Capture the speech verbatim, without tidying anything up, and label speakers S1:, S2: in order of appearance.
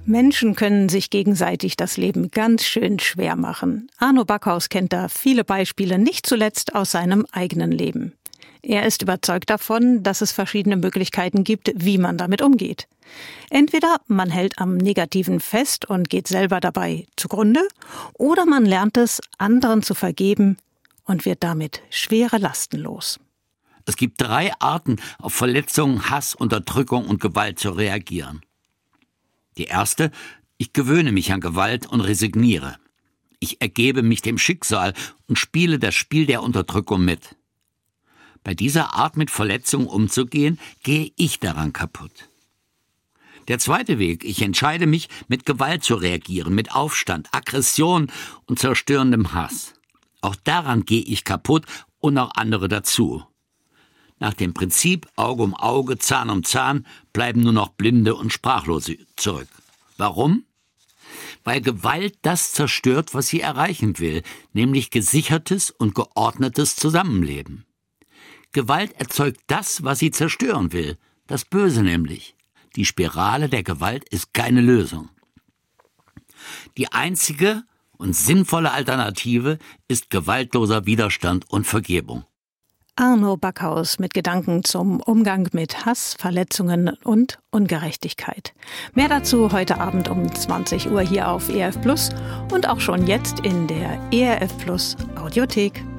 S1: Menschen können sich gegenseitig das Leben ganz schön schwer machen. Arno Backhaus kennt da viele Beispiele, nicht zuletzt aus seinem eigenen Leben. Er ist überzeugt davon, dass es verschiedene Möglichkeiten gibt, wie man damit umgeht. Entweder man hält am Negativen fest und geht selber dabei zugrunde, oder man lernt es, anderen zu vergeben und wird damit schwere Lasten los.
S2: Es gibt drei Arten, auf Verletzungen, Hass, Unterdrückung und Gewalt zu reagieren. Die erste: Ich gewöhne mich an Gewalt und resigniere. Ich ergebe mich dem Schicksal und spiele das Spiel der Unterdrückung mit. Bei dieser Art, mit Verletzungen umzugehen, gehe ich daran kaputt. Der zweite Weg: Ich entscheide mich, mit Gewalt zu reagieren, mit Aufstand, Aggression und zerstörendem Hass. Auch daran gehe ich kaputt und auch andere dazu. Nach dem Prinzip Auge um Auge, Zahn um Zahn bleiben nur noch Blinde und Sprachlose zurück. Warum? Weil Gewalt das zerstört, was sie erreichen will, nämlich gesichertes und geordnetes Zusammenleben. Gewalt erzeugt das, was sie zerstören will, das Böse nämlich. Die Spirale der Gewalt ist keine Lösung. Die einzige und sinnvolle Alternative ist gewaltloser Widerstand und Vergebung.
S1: Arno Backhaus mit Gedanken zum Umgang mit Hass, Verletzungen und Ungerechtigkeit. Mehr dazu heute Abend um zwanzig Uhr hier auf E R F Plus und auch schon jetzt in der E R F Plus Audiothek.